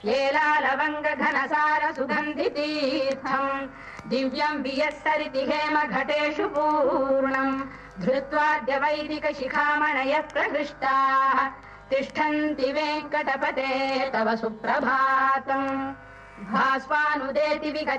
येलालवङ्ग घनसार सुगन्धि तीर्थम् दिव्यम् वियस्सरिति हेम घटेषु पूर्णम् धृत्वाद्य वैदिक शिखामणयः प्रहृष्टाः तिष्ठन्ति वेङ्कटपते तव सुप्रभातम् भास्वानुदेति